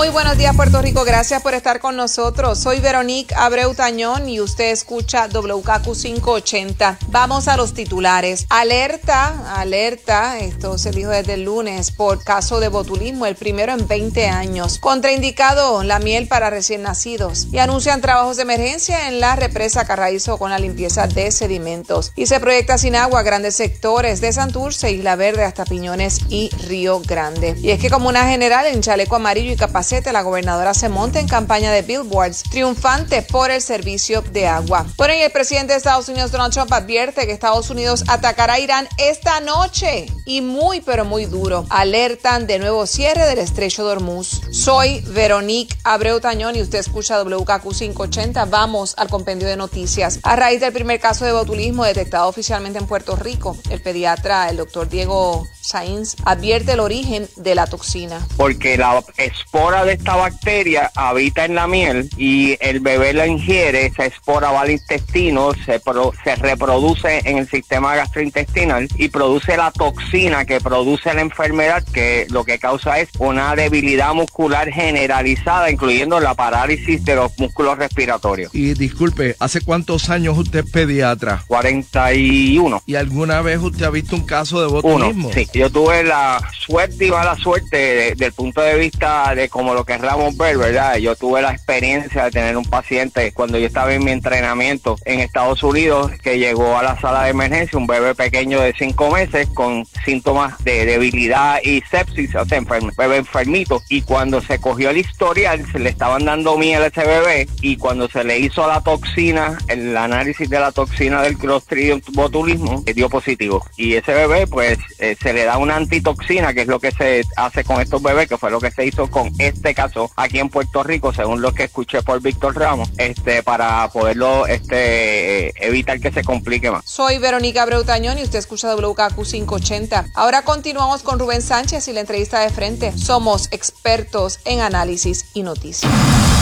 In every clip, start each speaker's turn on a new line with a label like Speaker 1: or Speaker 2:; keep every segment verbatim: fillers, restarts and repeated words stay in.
Speaker 1: Muy buenos días, Puerto Rico. Gracias por estar con nosotros. Soy Veronique Abreu Tañón y usted escucha W K Q quinientos ochenta. Vamos a los titulares. Alerta, alerta, esto se dijo desde el lunes, por caso de botulismo, el primero en veinte años. Contraindicado la miel para recién nacidos. Y anuncian trabajos de emergencia en la represa Carraízo con la limpieza de sedimentos. Y se proyecta sin agua grandes sectores de Santurce, Isla Verde hasta Piñones y Río Grande. Y es que como una general en chaleco amarillo y capacete, la gobernadora se monta en campaña de billboards, triunfante por el servicio de agua. Bueno, y el presidente de Estados Unidos, Donald Trump, advierte que Estados Unidos atacará a Irán esta noche y muy, pero muy duro. Alertan de nuevo cierre del estrecho de Hormuz. Soy Veronique Abreu Tañón y usted escucha W K Q quinientos ochenta. Vamos al compendio de noticias. A raíz del primer caso de botulismo detectado oficialmente en Puerto Rico, el pediatra, el doctor Diego Sainz, advierte el origen de la toxina.
Speaker 2: Porque la espora de esta bacteria habita en la miel y el bebé la ingiere, esa espora va al intestino, se, pro, se reproduce en el sistema gastrointestinal y produce la toxina que produce la enfermedad, que lo que causa es una debilidad muscular generalizada, incluyendo la parálisis de los músculos respiratorios.
Speaker 3: Y disculpe, ¿hace cuántos años usted es pediatra?
Speaker 2: cuarenta y uno.
Speaker 3: ¿Y alguna vez usted ha visto un caso de botulismo?
Speaker 2: Uno, sí. Yo tuve la suerte y mala suerte de, del punto de vista de como lo querramos ver, ¿verdad? Yo tuve la experiencia de tener un paciente cuando yo estaba en mi entrenamiento en Estados Unidos que llegó a la sala de emergencia, un bebé pequeño de cinco meses con síntomas de debilidad y sepsis, o sea, enfermo, bebé enfermito, y cuando se cogió el historial se le estaban dando miel a ese bebé y cuando se le hizo la toxina, el análisis de la toxina del Clostridium botulismo, dio positivo, y ese bebé pues eh, se le da una antitoxina, que es lo que se hace con estos bebés, que fue lo que se hizo con este caso aquí en Puerto Rico, según lo que escuché por Víctor Ramos, este para poderlo este evitar que se complique más.
Speaker 1: Soy Verónica Abreu Tañón y usted escucha W K Q quinientos ochenta. Ahora continuamos con Rubén Sánchez y la entrevista de frente. Somos expertos en análisis y noticias.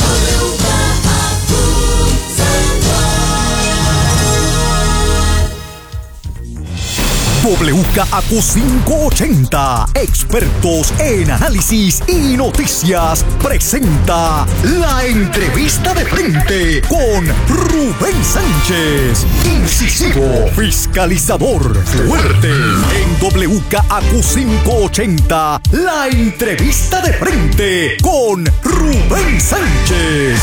Speaker 4: W K Q quinientos ochenta, expertos en análisis y noticias, presenta la entrevista de frente con Rubén Sánchez, incisivo, fiscalizador, fuerte. En W K Q quinientos ochenta, la entrevista de frente con Rubén Sánchez.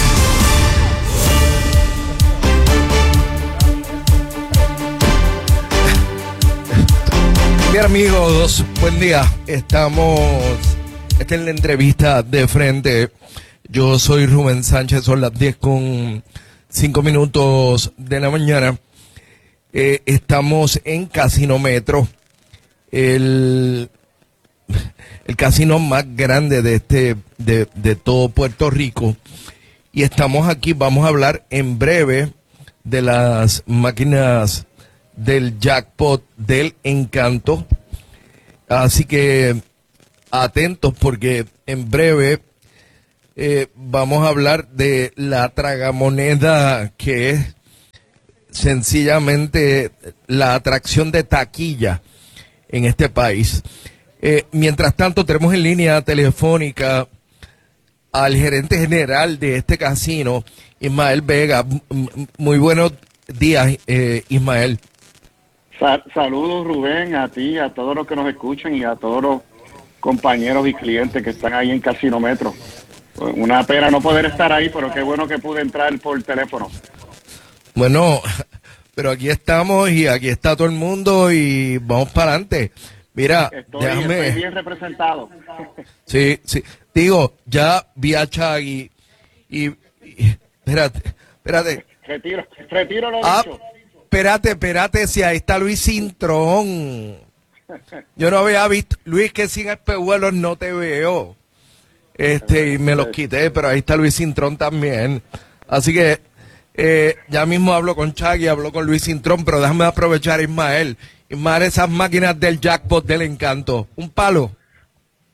Speaker 3: Bien, amigos, buen día. Estamos, esta es la entrevista de frente. Yo soy Rubén Sánchez, son las diez con cinco minutos de la mañana. Eh, estamos en Casinómetro, el, el casino más grande de este, de, de todo Puerto Rico. Y estamos aquí, vamos a hablar en breve de las máquinas del jackpot del Encanto, así que atentos porque en breve eh, vamos a hablar de la tragamoneda, que es sencillamente la atracción de taquilla en este país. Eh, mientras tanto tenemos en línea telefónica al gerente general de este casino, Ismael Vega. Muy buenos días, eh, Ismael.
Speaker 5: Saludos, Rubén, a ti, a todos los que nos escuchan y a todos los compañeros y clientes que están ahí en Casinómetro. Una pena no poder estar ahí, pero qué bueno que pude entrar por teléfono.
Speaker 3: Bueno, pero aquí estamos y aquí está todo el mundo y vamos para adelante. Mira,
Speaker 5: estoy,
Speaker 3: déjame...
Speaker 5: estoy bien representado.
Speaker 3: Sí, sí. Digo, ya vi a Chagui y, y... Espérate, espérate.
Speaker 5: Retiro, retiro lo
Speaker 3: ah,
Speaker 5: dicho.
Speaker 3: Espérate, espérate, si ahí está Luis Cintrón. Yo no había visto, Luis, que sin espejuelos no te veo. Este, y me los quité, pero ahí está Luis Cintrón también. Así que eh, ya mismo hablo con Chagui, hablo con Luis Cintrón, pero déjame aprovechar a Ismael. Ismael, esas máquinas del jackpot del Encanto, un palo.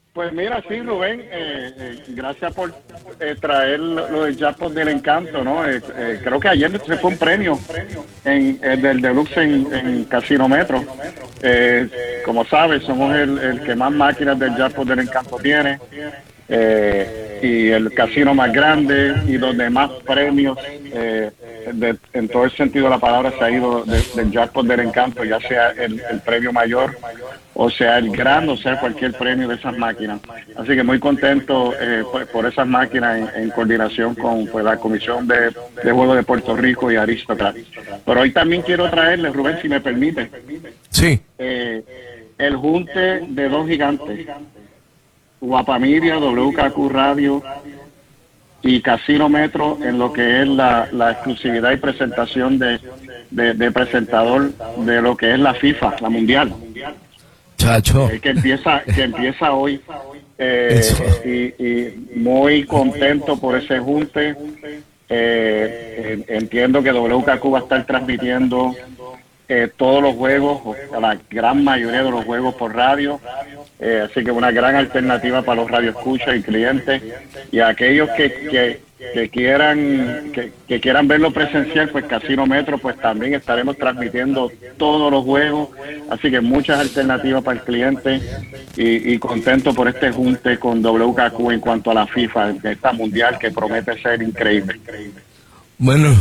Speaker 5: Pues mira, sí, Rubén, eh, eh, gracias por eh, traer lo, lo del Jackpot del Encanto, ¿no? Eh, eh, creo que ayer se fue un premio en el del Deluxe en, en Casino Metro. Eh, como sabes, somos el, el que más máquinas del Jackpot del Encanto tiene. Eh, y el casino más grande y donde más premios eh, de, en todo el sentido de la palabra se ha ido de, del Jackpot del Encanto, ya sea el, el premio mayor o sea el gran o sea cualquier premio de esas máquinas. Así que muy contento eh, por, por esas máquinas en, en coordinación con pues, la Comisión de, de Juegos de Puerto Rico y Aristocrat. Pero hoy también quiero traerle, Rubén, si me permite,
Speaker 3: sí,
Speaker 5: eh, el junte de dos gigantes, Guapamiria, W K Q Radio y Casino Metro, en lo que es la, la exclusividad y presentación de, de, de presentador de lo que es la FIFA, la Mundial.
Speaker 3: Chacho.
Speaker 5: Eh, que empieza que empieza hoy. Eh, y, y muy contento por ese junte. Eh, entiendo que W K Q va a estar transmitiendo eh, todos los juegos, o la gran mayoría de los juegos por radio. Eh, así que una gran alternativa para los radioescuchas y clientes, y aquellos que, que, que quieran que, que quieran verlo presencial, pues Casino Metro, pues también estaremos transmitiendo todos los juegos, así que muchas alternativas para el cliente, y, y contento por este junte con W K Q en cuanto a la FIFA, de esta mundial que promete ser increíble.
Speaker 3: Bueno,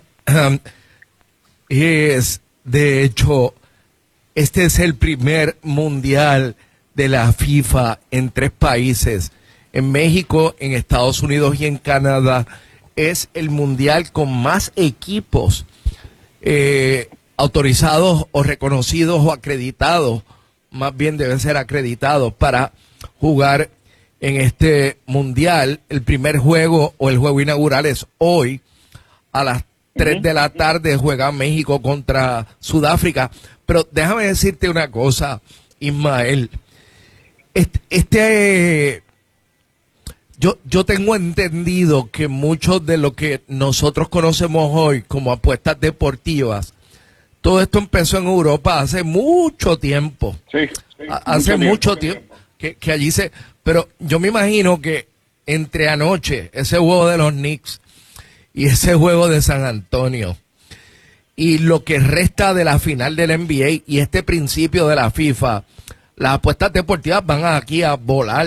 Speaker 3: es de hecho, este es el primer mundial de la FIFA en tres países, en México, en Estados Unidos y en Canadá. Es el mundial con más equipos eh, autorizados o reconocidos o acreditados, más bien deben ser acreditados para jugar en este mundial. El primer juego o el juego inaugural es hoy a las tres de la tarde, juega México contra Sudáfrica. Pero déjame decirte una cosa, Ismael. Este, este yo, yo tengo entendido que mucho de lo que nosotros conocemos hoy como apuestas deportivas, todo esto empezó en Europa hace mucho tiempo.
Speaker 5: Sí, sí,
Speaker 3: hace
Speaker 5: mucho
Speaker 3: mucho
Speaker 5: tiempo,
Speaker 3: tiempo que, que allí se... Pero yo me imagino que entre anoche, ese juego de los Knicks y ese juego de San Antonio, y lo que resta de la final del N B A y este principio de la FIFA, las apuestas deportivas van aquí a volar.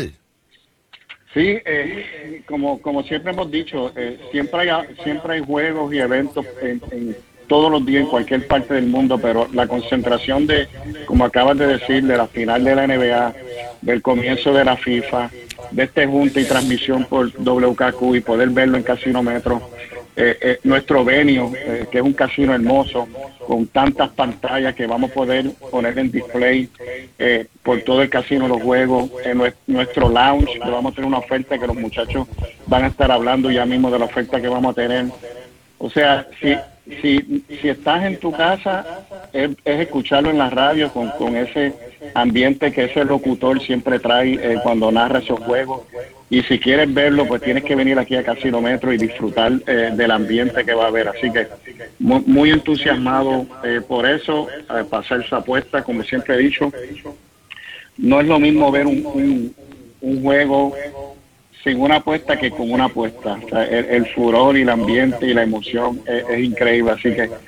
Speaker 5: Sí, eh, como como siempre hemos dicho, eh, siempre hay siempre hay juegos y eventos en, en todos los días en cualquier parte del mundo, pero la concentración de, como acabas de decir, de la final de la N B A, del comienzo de la FIFA, de este junte y transmisión por W K Q y poder verlo en Casino Metro, eh, eh, nuestro venue, eh, que es un casino hermoso, con tantas pantallas que vamos a poder poner en display eh, por todo el casino, los juegos, en nuestro lounge, que vamos a tener una oferta que los muchachos van a estar hablando ya mismo de la oferta que vamos a tener. O sea, si si si estás en tu casa, es, es escucharlo en la radio con, con ese ambiente que ese locutor siempre trae eh, cuando narra esos juegos. Y si quieres verlo, pues tienes que venir aquí a Casino Metro y disfrutar eh, del ambiente que va a haber. Así que muy, muy entusiasmado eh, por eso, eh, para hacer esa apuesta, como siempre he dicho. No es lo mismo ver un, un, un juego sin una apuesta que con una apuesta. O sea, el, el furor y el ambiente y la emoción es, es increíble. Así que